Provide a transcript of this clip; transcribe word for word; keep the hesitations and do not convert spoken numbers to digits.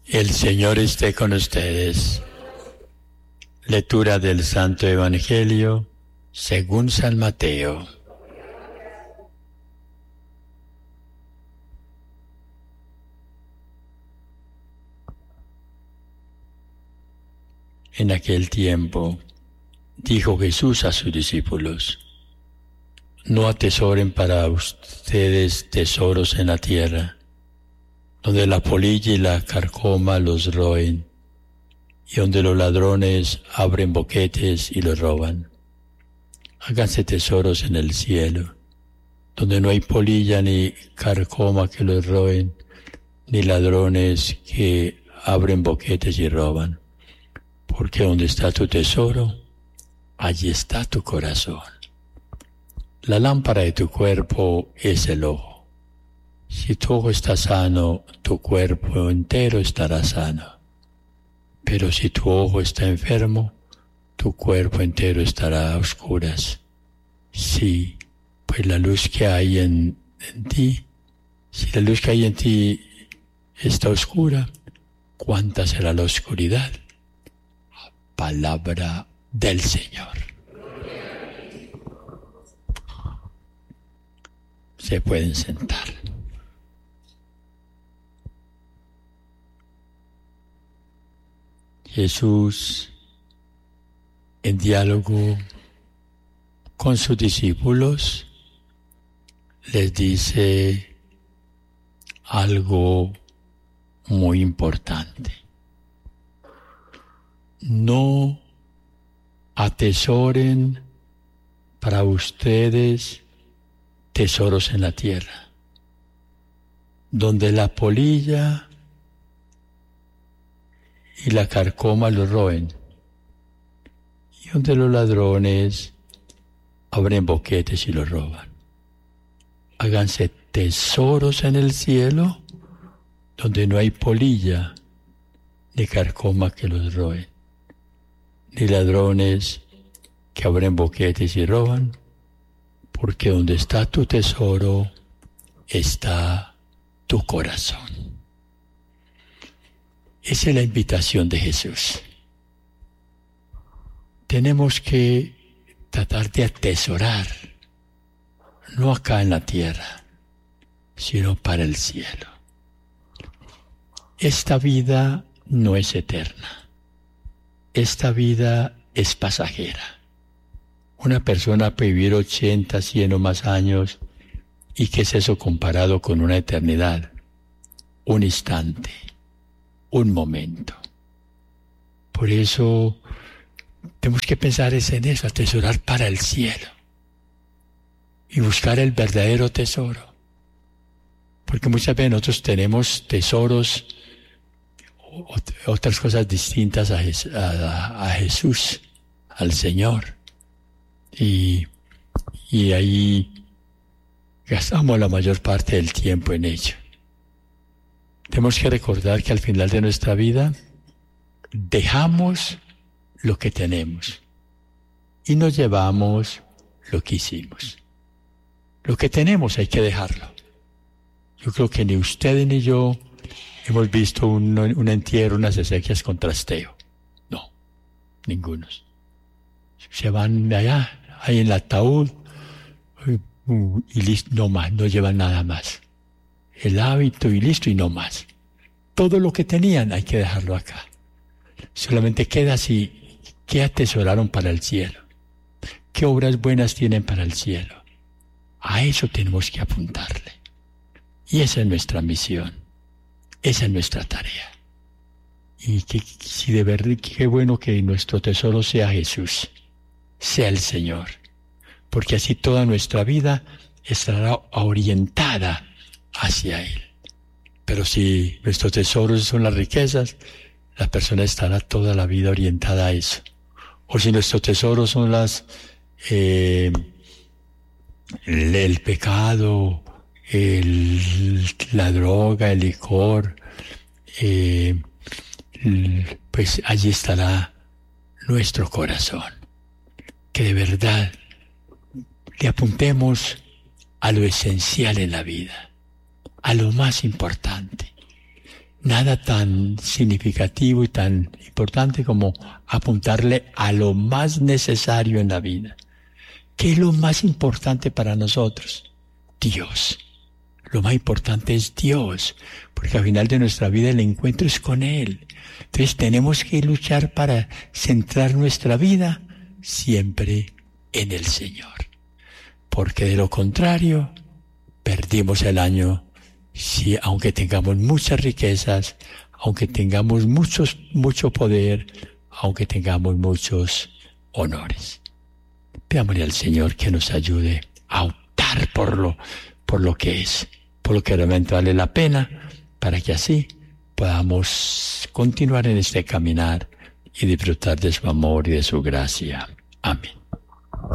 El Señor esté con ustedes. Lectura del Santo Evangelio según San Mateo. En aquel tiempo dijo Jesús a sus discípulos: no atesoren para ustedes tesoros en la tierra, donde la polilla y la carcoma los roen, y donde los ladrones abren boquetes y los roban. Háganse tesoros en el cielo, donde no hay polilla ni carcoma que los roen, ni ladrones que abren boquetes y roban. Porque donde está tu tesoro, allí está tu corazón. La lámpara de tu cuerpo es el ojo. Si tu ojo está sano, tu cuerpo entero estará sano. Pero si tu ojo está enfermo, tu cuerpo entero estará a oscuras. Sí, pues la luz que hay en, en ti, si la luz que hay en ti está oscura, ¿cuánta será la oscuridad? Palabra del Señor. Se pueden sentar. Jesús, en diálogo con sus discípulos, les dice algo muy importante. No atesoren para ustedes tesoros en la tierra, donde la polilla y la carcoma los roen, y donde los ladrones abren boquetes y los roban. Háganse tesoros en el cielo, donde no hay polilla ni carcoma que los roen, ni ladrones que abren boquetes y roban, porque donde está tu tesoro, está tu corazón. Esa es la invitación de Jesús. Tenemos que tratar de atesorar, no acá en la tierra, sino para el cielo. Esta vida no es eterna. Esta vida es pasajera. Una persona puede vivir ochenta, cien o más años, ¿y qué es eso comparado con una eternidad? Un instante, un momento. Por eso tenemos que pensar es en eso, atesorar para el cielo y buscar el verdadero tesoro. Porque muchas veces nosotros tenemos tesoros, otras cosas distintas a, a, a Jesús, al Señor. Y, y ahí gastamos la mayor parte del tiempo en ello. Tenemos que recordar que al final de nuestra vida dejamos lo que tenemos y nos llevamos lo que hicimos. Lo que tenemos hay que dejarlo. Yo creo que ni ustedes ni yo hemos visto un, un entierro, unas exequias con trasteo. No, ningunos. Se van de allá, ahí en el ataúd, y listo, no más, no llevan nada más. El hábito y listo, y no más. Todo lo que tenían hay que dejarlo acá. Solamente queda así, ¿qué atesoraron para el cielo? ¿Qué obras buenas tienen para el cielo? A eso tenemos que apuntarle. Y esa es nuestra misión. Esa es nuestra tarea. Y que, si de verdad, qué bueno que nuestro tesoro sea Jesús, sea el Señor, porque así toda nuestra vida estará orientada hacia Él. Pero si nuestros tesoros son las riquezas, la persona estará toda la vida orientada a eso. O si nuestros tesoros son las eh, el, el pecado, el, la droga, el licor, eh, pues allí estará nuestro corazón. Que de verdad le apuntemos a lo esencial en la vida, a lo más importante. nada tan significativo y tan importante como apuntarle a lo más necesario en la vida. ¿Qué es lo más importante para nosotros? Dios. Lo más importante es Dios, porque al final de nuestra vida el encuentro es con Él. Entonces tenemos que luchar para centrar nuestra vida siempre en el Señor. Porque de lo contrario, perdimos el año, si, aunque tengamos muchas riquezas, aunque tengamos muchos, mucho poder, aunque tengamos muchos honores. Pidámosle al Señor que nos ayude a optar por lo, por lo que es, por lo que realmente vale la pena, para que así podamos continuar en este caminar y disfrutar de su amor y de su gracia. Amén.